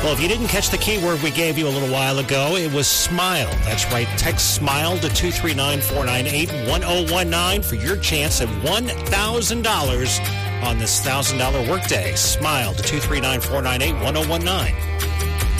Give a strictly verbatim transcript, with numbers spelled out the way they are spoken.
Well, if you didn't catch the keyword we gave you a little while ago, it was SMILE. That's right. Text SMILE to two three nine, four nine eight, one oh one nine for your chance at one thousand dollars on this one thousand dollars workday. SMILE to two three nine, four nine eight, one oh one nine.